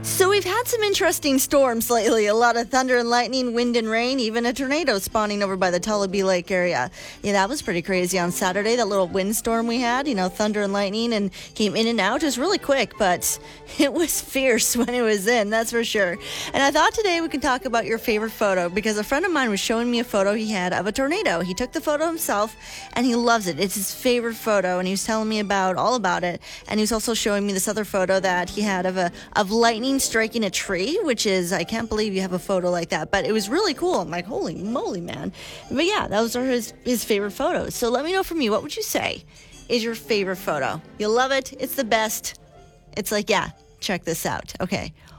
So we've had some interesting storms lately. A lot of thunder and lightning, wind and rain, even a tornado spawning over by the Tullabee Lake area. Yeah, that was pretty crazy on Saturday, that little windstorm we had, thunder and lightning, and came in and out. It was really quick, but it was fierce when it was in, that's for sure. And I thought today we could talk about your favorite photo, because a friend of mine was showing me a photo he had of a tornado. He took the photo himself, and he loves it. It's his favorite photo, and he was telling me all about it. And he was also showing me this other photo that he had of lightning striking a tree, which is, I can't believe you have a photo like that, but it was really cool. I'm like, holy moly, man. But yeah, those are his favorite photos. So let me know from you, what would you say is your favorite photo? You love it, it's the best. It's like, yeah, check this out. Okay,